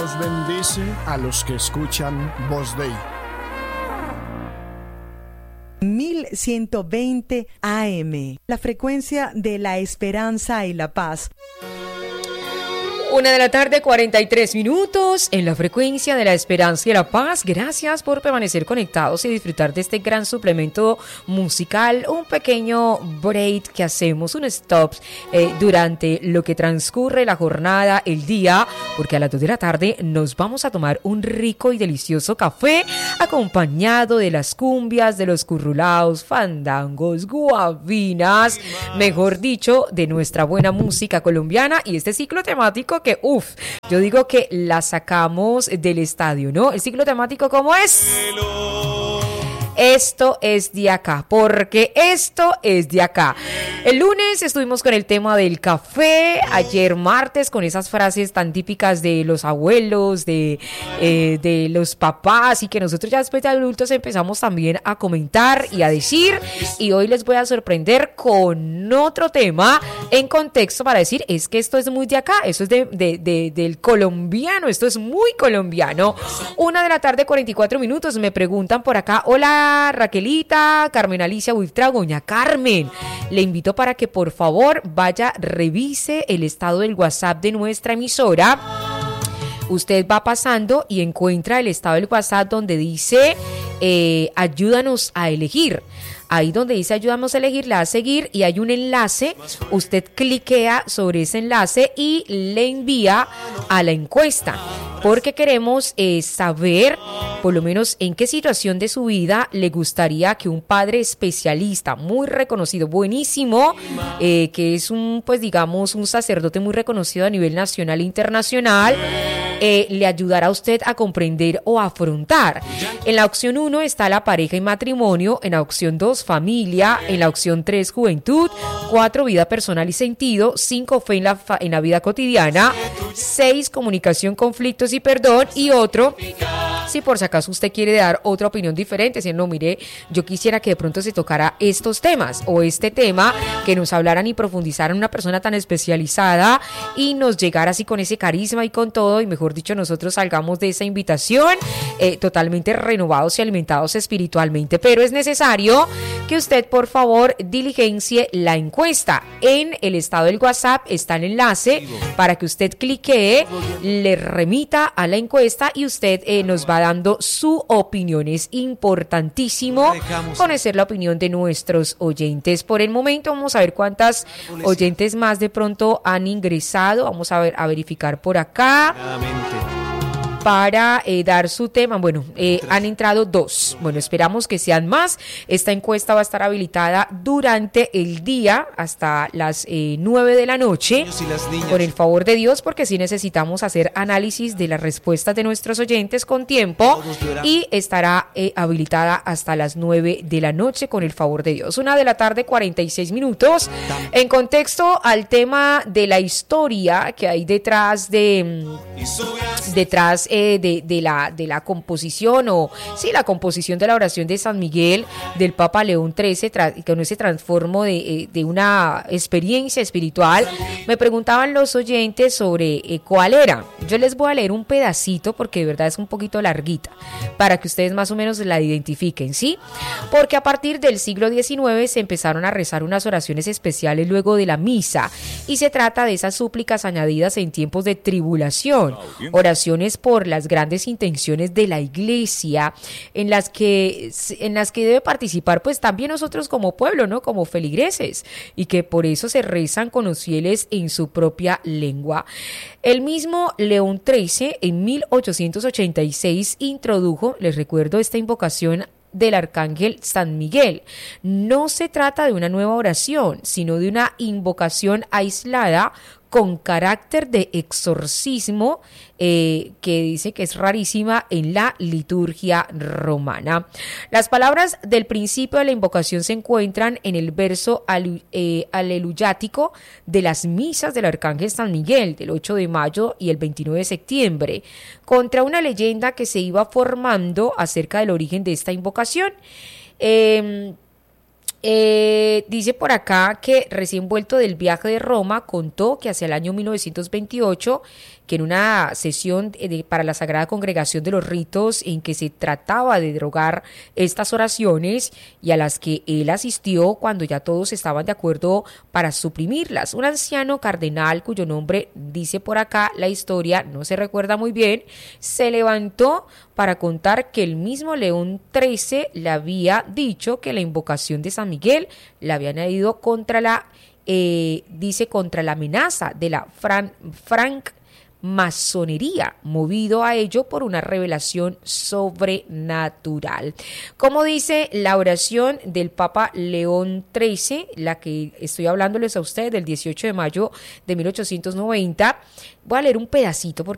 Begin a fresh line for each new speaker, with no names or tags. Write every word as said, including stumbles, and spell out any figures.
Dios bendice a los que escuchan Voz Dei.
mil ciento veinte A M, la frecuencia de la esperanza y la paz.
Una de la tarde, cuarenta y tres minutos, en la frecuencia de la esperanza y la paz. Gracias por permanecer conectados y disfrutar de este gran suplemento musical, un pequeño break que hacemos, un stop eh, durante lo que transcurre la jornada, el día, porque a las dos de la tarde nos vamos a tomar un rico y delicioso café acompañado de las cumbias, de los currulaos, fandangos, guabinas, mejor dicho, de nuestra buena música colombiana y este ciclo temático que, uff, yo digo que la sacamos del estadio, ¿no? El ciclo temático, ¿cómo es? Esto es de acá, porque esto es de acá. El lunes estuvimos con el tema del café, ayer martes con esas frases tan típicas de los abuelos, de, eh, de los papás, y que nosotros ya después de adultos empezamos también a comentar y a decir, y hoy les voy a sorprender con otro tema en contexto para decir, es que esto es muy de acá, esto es de, de, de, del colombiano, esto es muy colombiano. Una de la tarde, cuarenta y cuatro minutos, me preguntan por acá, hola Raquelita, Carmen Alicia Buitrago, doña Carmen, le invito para que por favor vaya, revise el estado del WhatsApp de nuestra emisora. Usted va pasando y encuentra el estado del WhatsApp donde dice eh, ayúdanos a elegir. Ahí donde dice ayúdanos a elegir, le da a seguir y hay un enlace, usted cliquea sobre ese enlace y le envía a la encuesta, porque queremos eh, saber por lo menos en qué situación de su vida le gustaría que un padre especialista muy reconocido, buenísimo, eh, que es un, pues digamos, un sacerdote muy reconocido a nivel nacional e internacional, eh, le ayudará a usted a comprender o afrontar. En la opción uno está la pareja y matrimonio, en la opción dos familia, en la opción tres juventud, cuatro vida personal y sentido, cinco fe en la, fa- en la vida cotidiana, seis comunicación, conflictos y perdón, y otro, si por si acaso usted quiere dar otra opinión diferente, si no, mire, yo quisiera que de pronto se tocara estos temas o este tema, que nos hablaran y profundizaran una persona tan especializada y nos llegara así con ese carisma y con todo, y mejor dicho, nosotros salgamos de esa invitación eh, totalmente renovados y alimentados espiritualmente. Pero es necesario que usted por favor diligencie la encuesta. En el estado del WhatsApp está el enlace para que usted cliquee, le remita a la encuesta y usted eh, nos va dando su opinión. Es importantísimo conocer la opinión de nuestros oyentes. Por el momento vamos a ver cuántas oyentes más de pronto han ingresado. Vamos a ver, a verificar por acá para eh, dar su tema. Bueno, eh, han entrado dos. Bueno, esperamos que sean más. Esta encuesta va a estar habilitada durante el día hasta las eh, nueve de la noche, con el favor de Dios, porque sí necesitamos hacer análisis de las respuestas de nuestros oyentes con tiempo, y estará eh, habilitada hasta las nueve de la noche con el favor de Dios. Una de la tarde, cuarenta y seis minutos. En contexto al tema de la historia que hay detrás de detrás eh, de, de la de la composición o sí la composición de la oración de San Miguel del Papa León trece, tra- con ese transformo de, eh, de una experiencia espiritual, me preguntaban los oyentes sobre eh, cuál era. Yo les voy a leer un pedacito porque de verdad es un poquito larguita para que ustedes más o menos la identifiquen, ¿sí? Porque a partir del siglo diecinueve se empezaron a rezar unas oraciones especiales luego de la misa, y se trata de esas súplicas añadidas en tiempos de tribulación, oraciones por las grandes intenciones de la iglesia, en las que en las que debe participar pues también nosotros como pueblo, ¿no? Como feligreses, y que por eso se rezan con los fieles en su propia lengua. El mismo León trece en mil ochocientos ochenta y seis introdujo, les recuerdo, esta invocación del arcángel San Miguel. No se trata de una nueva oración, sino de una invocación aislada con carácter de exorcismo, eh, que dice que es rarísima en la liturgia romana. Las palabras del principio de la invocación se encuentran en el verso al, eh, aleluyático de las misas del arcángel San Miguel del ocho de mayo y el veintinueve de septiembre, contra una leyenda que se iba formando acerca del origen de esta invocación. Eh, Eh, dice por acá que recién vuelto del viaje de Roma contó que hacia el año mil novecientos veintiocho que en una sesión de, para la Sagrada Congregación de los Ritos en que se trataba de derogar estas oraciones y a las que él asistió cuando ya todos estaban de acuerdo para suprimirlas. Un anciano cardenal cuyo nombre dice por acá la historia, no se recuerda muy bien, se levantó para contar que el mismo León trece le había dicho que la invocación de San Miguel le había añadido contra la, eh, dice, contra la amenaza de la fran, franc masonería, movido a ello por una revelación sobrenatural. Como dice la oración del Papa León trece, la que estoy hablándoles a ustedes del dieciocho de mayo de mil ochocientos noventa, voy a leer un pedacito porque